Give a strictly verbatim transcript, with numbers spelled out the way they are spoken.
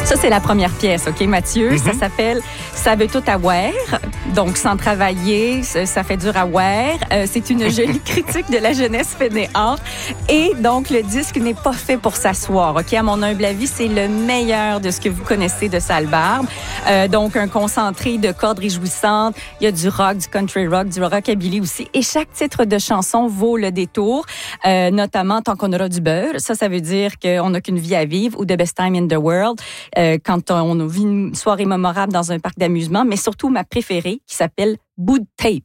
Ça, c'est la première pièce, OK, Mathieu? Mm-hmm. Ça s'appelle « Ça veut tout avoir ». Donc, sans travailler, ça fait dur à voir. Euh, c'est une jolie critique de la jeunesse fainéante. Et donc, le disque n'est pas fait pour s'asseoir, OK? À mon humble avis, c'est le meilleur de ce que vous connaissez de Sale Barbe. Euh, donc, un concentré de cordes réjouissantes. Il y a du rock, du country rock, du rockabilly aussi. Et chaque titre de chanson vaut le détour, euh, notamment « Tant qu'on aura du beurre ». Ça, ça veut dire qu'on n'a qu'une vie à vivre, ou « The best time in the world euh, », quand on vit une soirée mémorable dans un parc d'amusement. Mais surtout, ma préférée, qui s'appelle « Bout de tape ».